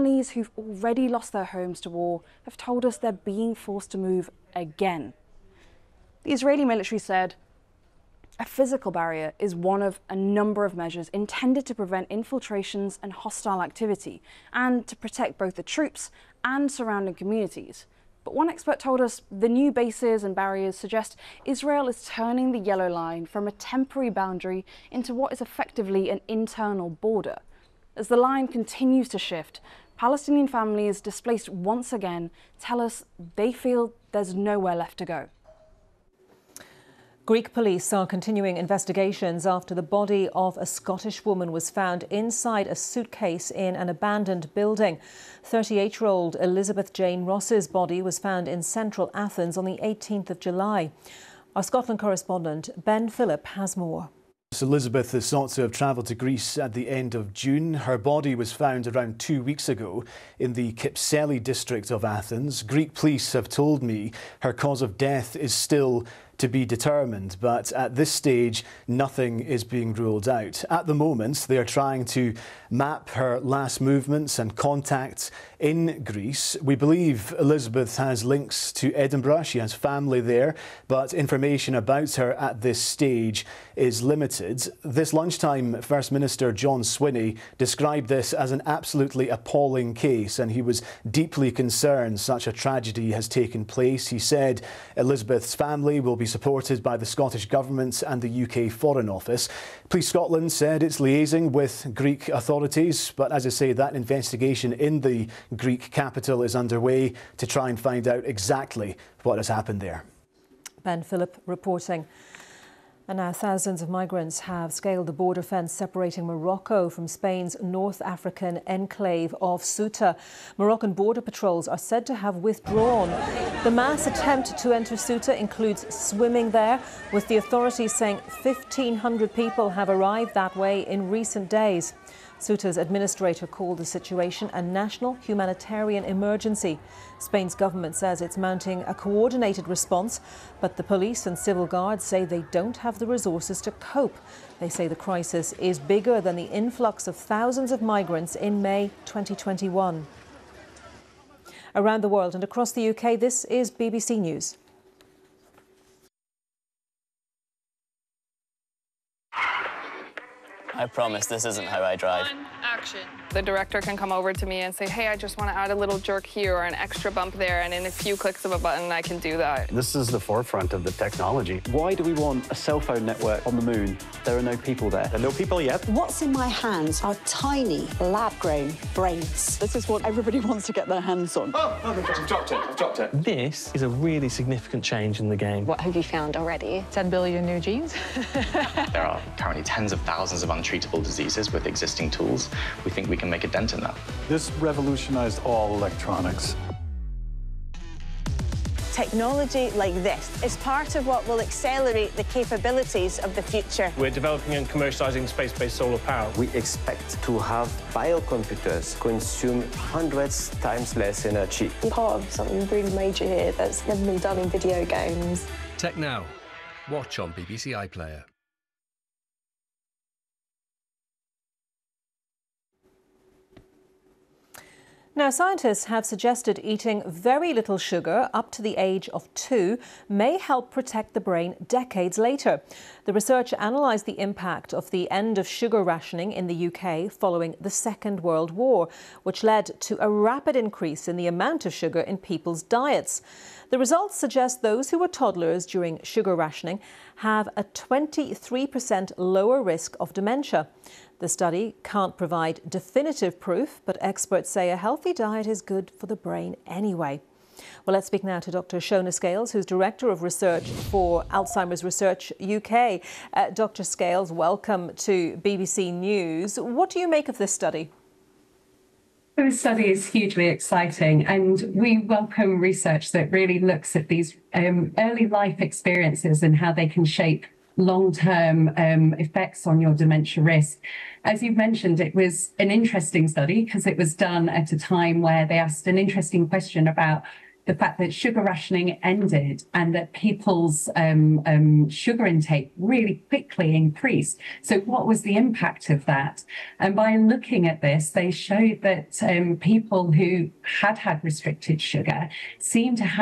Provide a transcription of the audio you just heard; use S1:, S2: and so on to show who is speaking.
S1: families who've already lost their homes to war have told us they're being forced to move again. The Israeli military said a physical barrier is one of a number of measures intended to prevent infiltrations and hostile activity and to protect both the troops and surrounding communities. But one expert told us the new bases and barriers suggest Israel is turning the yellow line from a temporary boundary into what is effectively an internal border. As the line continues to shift, Palestinian families displaced once again tell us they feel there's nowhere left to go.
S2: Greek police are continuing investigations after the body of a Scottish woman was found inside a suitcase in an abandoned building. 38-year-old Elizabeth Jane Ross's body was found in central Athens on the 18th of July. Our Scotland correspondent Ben Phillip has more.
S3: Elizabeth is thought to have travelled to Greece at the end of June. Her body was found around 2 weeks ago in the Kypseli district of Athens. Greek police have told me her cause of death is still to be determined, but at this stage nothing is being ruled out. At the moment they are trying to map her last movements and contacts in Greece. We believe Elizabeth has links to Edinburgh. She has family there, but information about her at this stage is limited. This lunchtime, First Minister John Swinney described this as an absolutely appalling case, and he was deeply concerned such a tragedy has taken place. He said Elizabeth's family will be supported by the Scottish Government and the UK Foreign Office. Police Scotland said it's liaising with Greek authorities, but as I say, that investigation in the Greek capital is underway to try and find out exactly what has happened there.
S2: Ben Phillip reporting. And now thousands of migrants have scaled the border fence separating Morocco from Spain's North African enclave of Ceuta. Moroccan border patrols are said to have withdrawn. The mass attempt to enter Ceuta includes swimming there, with the authorities saying 1,500 people have arrived that way in recent days. Ceuta's administrator called the situation a national humanitarian emergency. Spain's government says it's mounting a coordinated response, but the police and civil guards say they don't have the resources to cope. They say the crisis is bigger than the influx of thousands of migrants in May 2021. Around the world and across the UK, this is BBC News.
S4: I promise this isn't how I drive.
S5: Action. The director can come over to me and say, hey, I just want to add a little jerk here or an extra bump there, and in a few clicks of a button I can do that.
S6: This is the forefront of the technology. Why do we want a cell phone network on the moon? There are no people there. There are no people yet.
S7: What's in my hands are tiny, lab-grown brains. This is what everybody wants to get their hands on.
S8: Oh, I've dropped it.
S9: This is a really significant change in the game.
S10: What have you found already? 10 billion new genes.
S11: There are currently tens of thousands of untreatable diseases with existing tools. We think we can make a dent in that.
S6: This revolutionized all electronics.
S12: Technology like this is part of what will accelerate the capabilities of the future.
S9: We're developing and commercializing space-based solar power.
S13: We expect to have biocomputers consume hundreds times less energy.
S14: We're part of something really major here that's never been done in video games.
S15: Tech Now. Watch on BBC iPlayer.
S2: Now, scientists have suggested eating very little sugar up to the age of 2 may help protect the brain decades later. The research analysed the impact of the end of sugar rationing in the UK following the Second World War, which led to a rapid increase in the amount of sugar in people's diets. The results suggest those who were toddlers during sugar rationing have a 23% lower risk of dementia. The study can't provide definitive proof, but experts say a healthy diet is good for the brain anyway. Well, let's speak now to Dr. Shona Scales, who's Director of Research for Alzheimer's Research UK. Dr. Scales, welcome to BBC News. What do you make of this study?
S16: This study is hugely exciting, and we welcome research that really looks at these early life experiences and how they can shape long-term effects on your dementia risk. As you've mentioned, it was an interesting study because it was done at a time where they asked an interesting question about the fact that sugar rationing ended and that people's sugar intake really quickly increased. So what was the impact of that? And by looking at this, they showed that people who had restricted sugar seemed to have